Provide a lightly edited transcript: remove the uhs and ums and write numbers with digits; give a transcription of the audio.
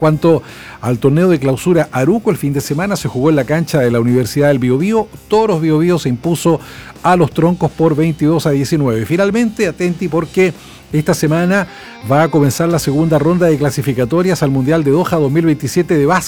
cuanto al torneo de clausura Aruco, el fin de semana se jugó en la cancha de la Universidad del Biobío. Toros Biobío se impuso a los Troncos por 22-19. Finalmente, atenti porque esta semana va a comenzar la segunda ronda de clasificatorias al Mundial de Doha 2027 de básquet.